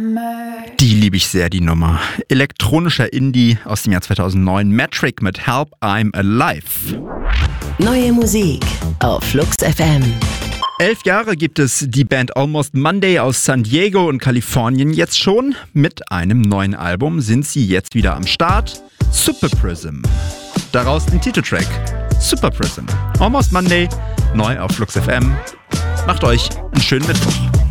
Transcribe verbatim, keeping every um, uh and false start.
Die liebe ich sehr, die Nummer. Elektronischer Indie aus dem Jahr zweitausendneun. Metric mit Help, I'm Alive. Neue Musik auf Flux F M. Elf Jahre gibt es die Band Almost Monday aus San Diego und Kalifornien jetzt schon. Mit einem neuen Album sind sie jetzt wieder am Start. Super Prism. Daraus den Titeltrack Super Prism. Almost Monday, neu auf Flux F M. Macht euch einen schönen Mittwoch.